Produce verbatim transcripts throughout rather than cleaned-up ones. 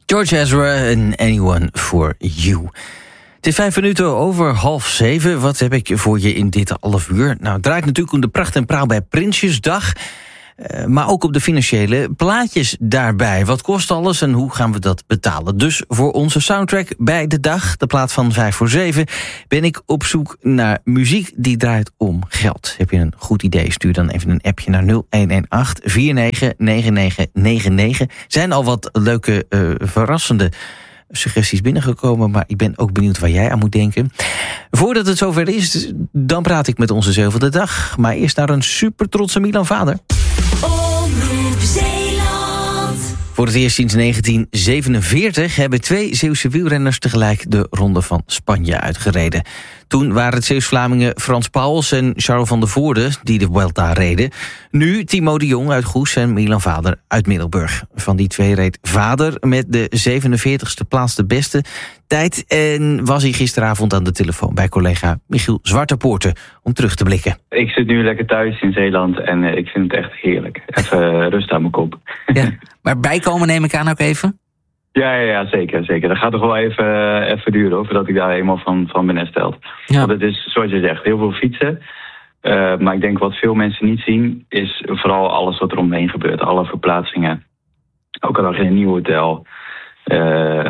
George Ezra en Anyone for You. Het is vijf minuten over half zeven. Wat heb ik voor je in dit half uur? Nou, het draait natuurlijk om de pracht en praal bij Prinsjesdag. Uh, maar ook op de financiële plaatjes daarbij. Wat kost alles en hoe gaan we dat betalen? Dus voor onze soundtrack bij de dag, de plaat van vijf voor zeven... ben ik op zoek naar muziek die draait om geld. Heb je een goed idee? Stuur dan even een appje naar nul een een acht vier negen negen negen negen negen. Zijn al wat leuke, uh, verrassende suggesties binnengekomen, maar ik ben ook benieuwd waar jij aan moet denken. Voordat het zover is, dan praat ik met onze Zeeuw van de dag. Maar eerst naar een super trotse Milan Vader. Omroep Zeeland. Voor het eerst sinds negentien zevenenveertig hebben twee Zeeuwse wielrenners tegelijk de Ronde van Spanje uitgereden. Toen waren het Zeeuws-Vlamingen Frans Pauwels en Charles van der Voorde die de Vuelta reden. Nu Timo de Jong uit Goes en Milan Vader uit Middelburg. Van die twee reed Vader met de zevenenveertigste plaats de beste tijd. En was hij gisteravond aan de telefoon bij collega Michiel Zwartepoorten om terug te blikken. Ik zit nu lekker thuis in Zeeland en ik vind het echt heerlijk. Even rust aan mijn kop. Ja, maar bijkomen neem ik aan ook even? Ja, ja, ja, zeker, zeker. Dat gaat toch wel even, even duren hoor, voordat ik daar helemaal van, van ben hersteld. Ja. Want het is, zoals je zegt, heel veel fietsen. Uh, maar ik denk wat veel mensen niet zien, is vooral alles wat er omheen gebeurt. Alle verplaatsingen. Ook al nog in een nieuw hotel. Uh,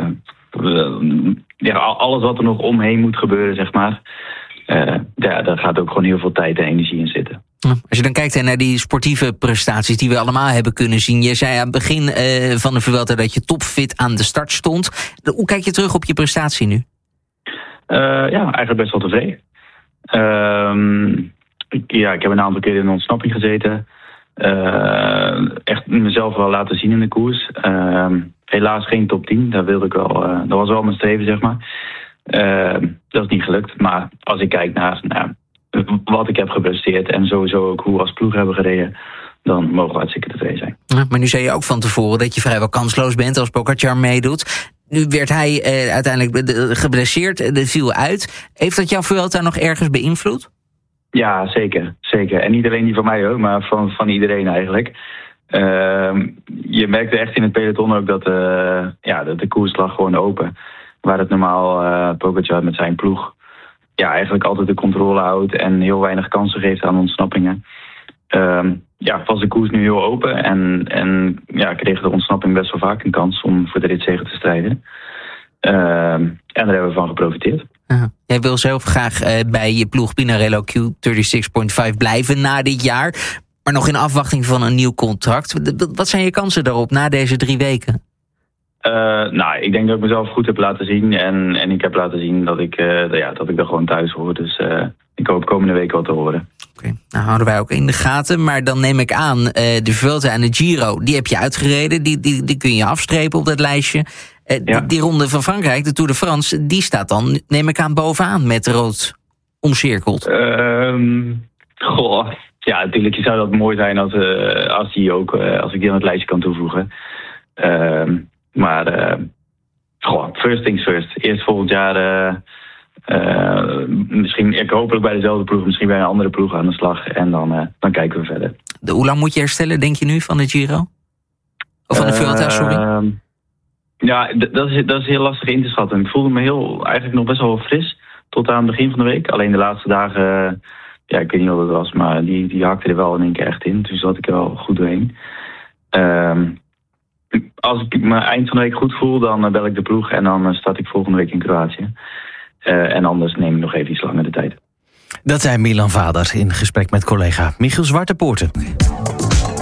ja, alles wat er nog omheen moet gebeuren, zeg maar. Uh, ja, daar gaat ook gewoon heel veel tijd en energie in zitten. Als je dan kijkt naar die sportieve prestaties die we allemaal hebben kunnen zien. Je zei aan het begin uh, van de Vuelta dat je topfit aan de start stond. Hoe kijk je terug op je prestatie nu? Uh, ja, eigenlijk best wel tevreden. Uh, ik, ja, ik heb een aantal keer in een ontsnapping gezeten. Uh, echt mezelf wel laten zien in de koers. Uh, helaas geen top tien. Dat wilde ik wel. Uh, dat was wel mijn streven, zeg maar. Uh, dat is niet gelukt. Maar als ik kijk naar nou, wat ik heb gepresteerd en sowieso ook hoe we als ploeg hebben gereden, dan mogen we hartstikke tevreden zijn. Ja, maar nu zei je ook van tevoren dat je vrijwel kansloos bent als Pogačar meedoet. Nu werd hij eh, uiteindelijk geblesseerd, dat viel uit. Heeft dat jouw Vuelta nog ergens beïnvloed? Ja, zeker. zeker. En niet alleen die van mij ook, maar van, van iedereen eigenlijk. Uh, je merkte echt in het peloton ook dat, uh, ja, dat de koers lag gewoon open. Waar het normaal uh, Pogačar met zijn ploeg ja, eigenlijk altijd de controle houdt en heel weinig kansen geeft aan ontsnappingen. Uh, ja, was de koers nu heel open en, en ja, kreeg de ontsnapping best wel vaak een kans om voor de ritzege te strijden. Uh, en daar hebben we van geprofiteerd. Ja. Jij wil zelf graag uh, bij je ploeg Pinarello Q drieëndertig komma vijf blijven na dit jaar, maar nog in afwachting van een nieuw contract. Wat zijn je kansen daarop na deze drie weken? Uh, nou, ik denk dat ik mezelf goed heb laten zien. En, en ik heb laten zien dat ik, uh, ja, dat ik er gewoon thuis hoor. Dus uh, ik hoop komende week wat te horen. Oké, okay. Nou houden wij ook in de gaten. Maar dan neem ik aan, uh, de Vuelta en de Giro, die heb je uitgereden. Die, die, die kun je afstrepen op dat lijstje. Uh, ja. die, die ronde van Frankrijk, de Tour de France, die staat dan, neem ik aan, bovenaan met rood omcirkeld. Uh, goh, ja, natuurlijk zou dat mooi zijn als, uh, als, die ook, uh, als ik die aan het lijstje kan toevoegen. Uh, Maar uh, goh, first things first. Eerst volgend jaar uh, uh, misschien, ik hopelijk bij dezelfde ploeg, misschien bij een andere ploeg aan de slag. En dan, uh, dan kijken we verder. De, hoe lang moet je herstellen, denk je nu, van de Giro? Of van de Vuelta, sorry? Uh, ja, d- dat, is, dat is heel lastig in te schatten. Ik voelde me heel, eigenlijk nog best wel fris tot aan het begin van de week. Alleen de laatste dagen, uh, ja, ik weet niet wat het was, maar die, die hakte er wel in één keer echt in. Dus zat ik er wel goed doorheen. Uh, Als ik me eind van de week goed voel, dan bel ik de ploeg en dan start ik volgende week in Kroatië. Uh, en anders neem ik nog even iets langer de tijd. Dat zei Milan Vader in gesprek met collega Michiel Zwartepoorten.